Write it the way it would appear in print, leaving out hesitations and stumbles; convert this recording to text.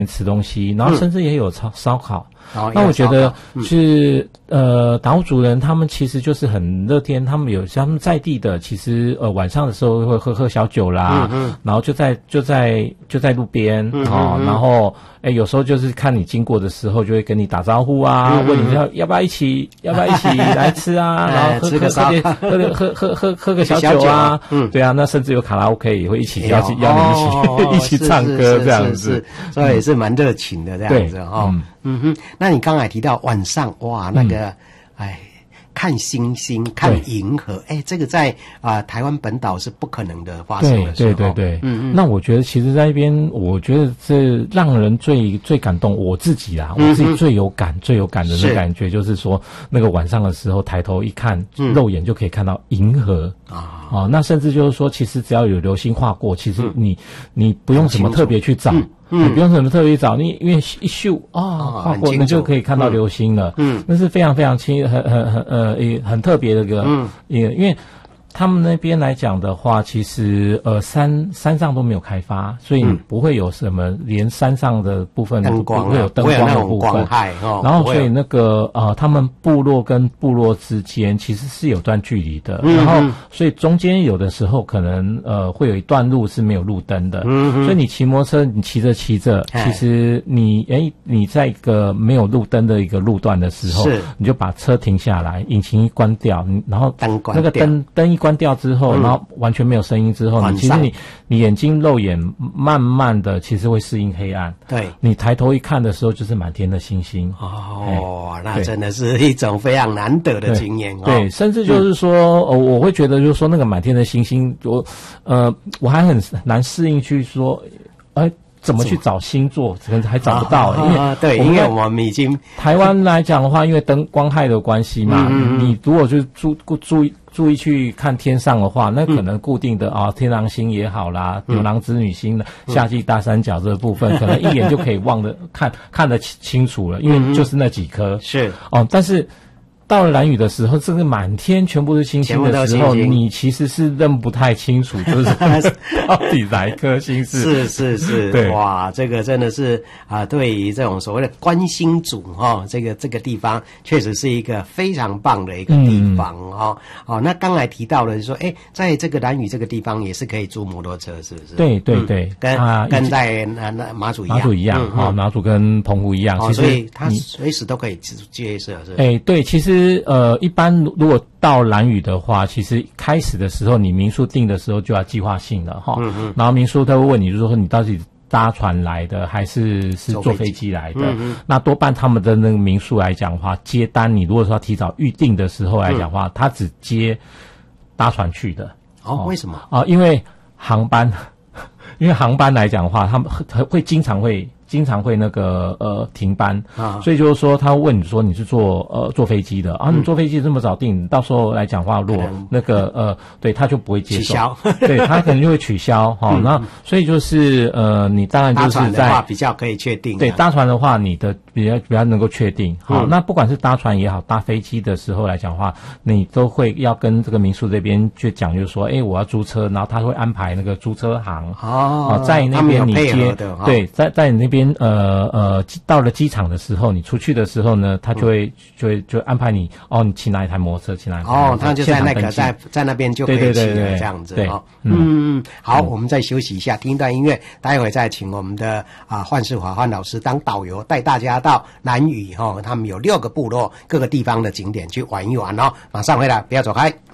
吃东西，然后甚至也有烧烤。那我觉得是达悟族人他们其实就是很乐天，他们有他们在地的，其实晚上的时候会喝小酒啦，然后就在路边然后有时候就是看你经过的时候就会跟你打招呼啊，问你要不要一起来吃啊，然后喝个小酒啊，对啊，那甚至有卡拉 OK 也会一起邀你一起唱歌这样子， 所以也是蛮热情的这样子那你刚才提到晚上哇，那个看星星、看银河，这个在台湾本岛是不可能的发生的时候。 对，那我觉得其实在那边，我觉得这让人最感动，我自己最有感的那感觉，就是说那个晚上的时候抬头一看，肉眼就可以看到银河那甚至就是说，其实只要有流星划过，其实你不用什么特别去找。你不用什么特别找，你因为一咻划过，你就可以看到流星了。那是非常非常很特别的一个因为他们那边来讲的话，其实山上都没有开发，所以你不会有什么连山上的部分不会有灯光的部分。然后所以那个他们部落跟部落之间其实是有段距离的，然后所以中间有的时候可能会有一段路是没有路灯的，所以你骑摩托车你骑着其实你在一个没有路灯的一个路段的时候，你就把车停下来，引擎一关掉，然后那个灯一关掉之后，然后完全没有声音之后，其实你眼睛肉眼慢慢的其实会适应黑暗。对，你抬头一看的时候，就是满天的星星。 那真的是一种非常难得的经验。 对，甚至就是说，我会觉得就是说那个满天的星星，我还很难适应去说，怎么去找星座，可能还找不到， 因为我们已经台湾来讲的话，因为灯光害的关系嘛，你如果就注意去看天上的话，那可能固定的天狼星也好啦，牛郎织女星的夏季大三角这个部分，可能一眼就可以看得清楚了，因为就是那几颗但是到了兰屿的时候，这个满天全部是星星的时候，你其实是认不太清楚，就是到底哪一颗星是，对，哇，这个真的是对于这种所谓的观星族这个地方，确实是一个非常棒的一个地方那刚才提到了说，在这个兰屿这个地方也是可以租摩托车，是不是？ 对， 跟在马祖一样， 马祖跟澎湖一样， 所以它随时都可以接设，是不是？ 对，其实。一般如果到兰屿的话，其实开始的时候，你民宿订的时候就要计划性了然后民宿他会问你，就是说你到底搭船来的还是坐飞机来的？那多半他们的那个民宿来讲的话，接单你如果说要提早预定的时候来讲的话，他只接搭船去的。 为什么？ 因为航班来讲的话，他们会经常会那个停班所以就是说他问你说你是坐飞机的你坐飞机这么早订，到时候来讲话如果那个对他就不会接受， 取消对他可能就会取消那所以就是你当然就是搭船的话比较可以确定， 对，搭船的话你的比较能够确定那不管是搭船也好，搭飞机的时候来讲的话，你都会要跟这个民宿这边去讲，就是说我要租车，然后他会安排那个租车行在那边你接对，在你那边到了机场的时候，你出去的时候呢，他就会安排你你骑哪一台摩托车，骑哪一台摩托车他就在那个在那边就可以骑了这样子好，我们再休息一下，听一段音乐，待会再请我们的幻世华幻老师当导游，带大家到兰屿他们有6个部落各个地方的景点去玩一玩马上回来，不要走开。